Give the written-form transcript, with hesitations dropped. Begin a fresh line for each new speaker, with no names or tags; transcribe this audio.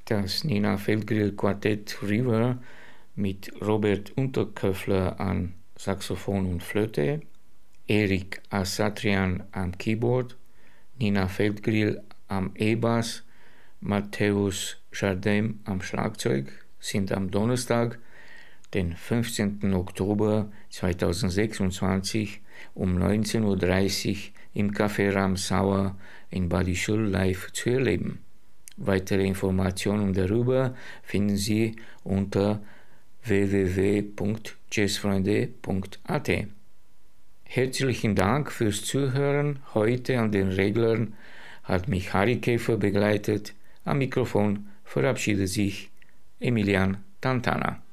Das Nina Feldgrill Quartett River mit Robert Unterköffler an Saxophon und Flöte, Erik Asatrian am Keyboard, Nina Feldgrill am E-Bass, Matthäus Jardem am Schlagzeug sind am Donnerstag, den 15. Oktober 2026 um 19:30 Uhr im Café Ramsauer in Bad Ischl live zu erleben. Weitere Informationen darüber finden Sie unter www.jazzfreunde.at. Herzlichen Dank fürs Zuhören. Heute an den Reglern hat mich Harry Käfer begleitet. Am Mikrofon verabschiedet sich Emilian Tantana.